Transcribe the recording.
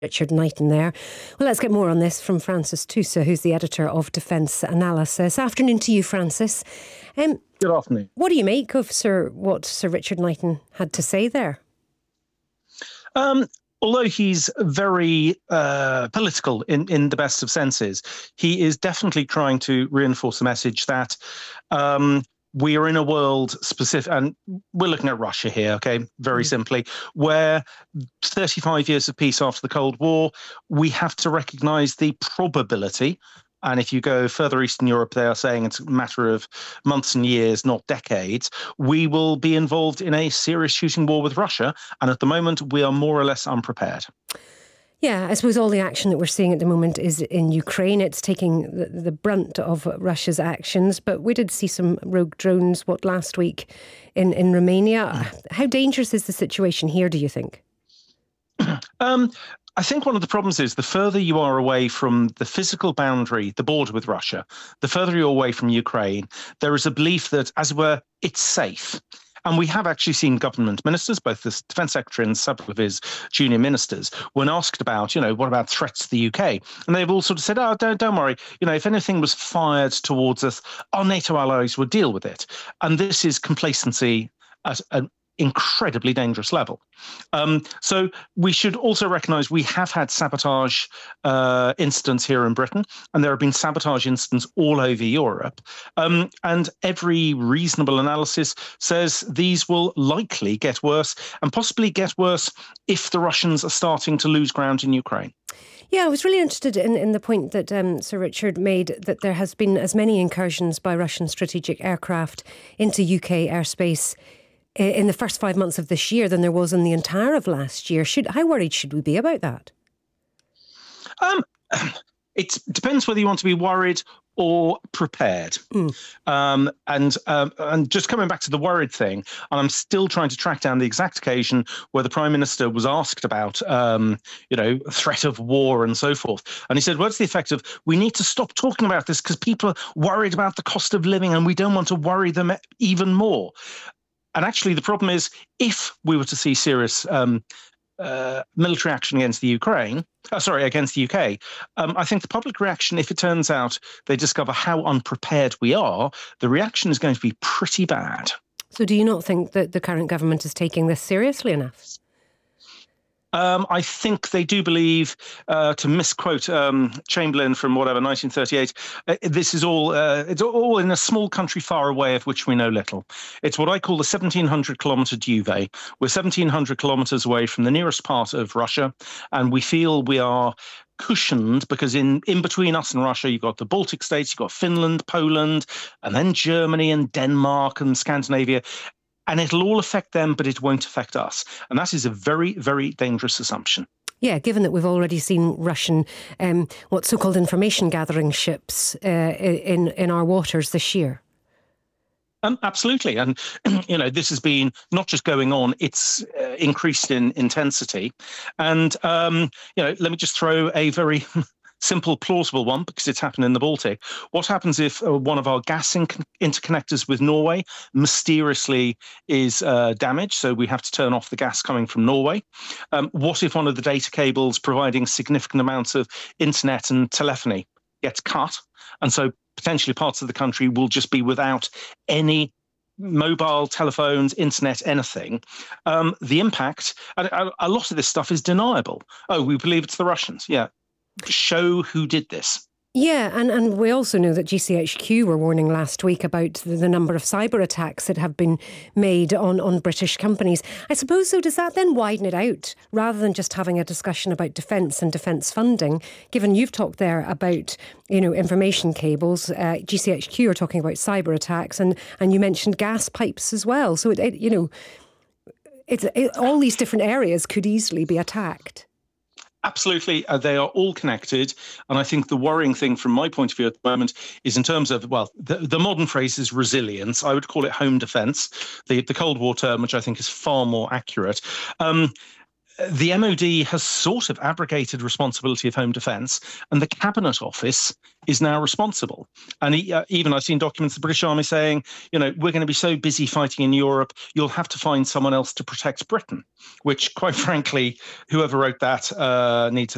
Richard Knighton there. Well, let's get more on this from Francis Tusa, who's the editor of Defence Analysis. Afternoon to you, Francis. Good afternoon. What do you make of what Sir Richard Knighton had to say there? Although he's very political in the best of senses, he is definitely trying to reinforce a message that we are in a world specific, and we're looking at Russia here, okay, very simply, where 35 years of peace after the Cold War, we have to recognize the probability. And if you go further east in Europe, they are saying it's a matter of months and years, not decades. We will be involved in a serious shooting war with Russia. And at the moment, we are more or less unprepared. Yeah, I suppose all the action that we're seeing at the moment is in Ukraine. It's taking the brunt of Russia's actions. But we did see some rogue drones, last week in Romania. How dangerous is the situation here, do you think? I think one of the problems is the further you are away from the physical boundary, the border with Russia, the further you're away from Ukraine, there is a belief that, as it were, it's safe. And we have actually seen government ministers, both the Defence Secretary and several of his junior ministers, when asked about, what about threats to the UK? And they've all sort of said, oh, don't worry. If anything was fired towards us, our NATO allies would deal with it. And this is complacency at an incredibly dangerous level. So we should also recognise we have had sabotage incidents here in Britain, and there have been sabotage incidents all over Europe. And every reasonable analysis says these will likely get worse, and possibly get worse if the Russians are starting to lose ground in Ukraine. Yeah, I was really interested in the point that Sir Richard made, that there has been as many incursions by Russian strategic aircraft into UK airspace in the first 5 months of this year than there was in the entire of last year. How worried should we be about that? It depends whether you want to be worried or prepared. And just coming back to the worried thing, and I'm still trying to track down the exact occasion where the Prime Minister was asked about, threat of war and so forth. And he said, well, it's the effect of, we need to stop talking about this because people are worried about the cost of living and we don't want to worry them even more. And actually, the problem is, if we were to see serious military action against the against the UK, I think the public reaction, if it turns out they discover how unprepared we are, the reaction is going to be pretty bad. So do you not think that the current government is taking this seriously enough? I think they do believe, to misquote Chamberlain from 1938, this is all, it's all in a small country far away of which we know little. It's what I call the 1,700-kilometre duvet. We're 1,700 kilometres away from the nearest part of Russia, and we feel we are cushioned because in between us and Russia, you've got the Baltic states, you've got Finland, Poland, and then Germany and Denmark and Scandinavia. And it'll all affect them, but it won't affect us. And that is a very, very dangerous assumption. Yeah, given that we've already seen Russian, what so-called information gathering ships in our waters this year. Absolutely. And, this has been not just going on, it's increased in intensity. And, let me just throw a very simple, plausible one, because it's happened in the Baltic. What happens if one of our gas interconnectors with Norway mysteriously is damaged, so we have to turn off the gas coming from Norway? What if one of the data cables providing significant amounts of internet and telephony gets cut, and so potentially parts of the country will just be without any mobile telephones, internet, anything? The impact, a lot of this stuff is deniable. Oh, we believe it's the Russians. Yeah. Show who did this. Yeah, and we also know that GCHQ were warning last week about the number of cyber attacks that have been made on British companies. I suppose, though, does that then widen it out rather than just having a discussion about defence and defence funding? Given you've talked there about, information cables, GCHQ are talking about cyber attacks, and you mentioned gas pipes as well. So, all these different areas could easily be attacked. Absolutely. They are all connected. And I think the worrying thing from my point of view at the moment is in terms of, the modern phrase is resilience. I would call it home defence, the Cold War term, which I think is far more accurate. The MOD has sort of abrogated responsibility of home defence, and the Cabinet Office is now responsible. And even I've seen documents of the British Army saying, we're going to be so busy fighting in Europe, you'll have to find someone else to protect Britain, which, quite frankly, whoever wrote that needs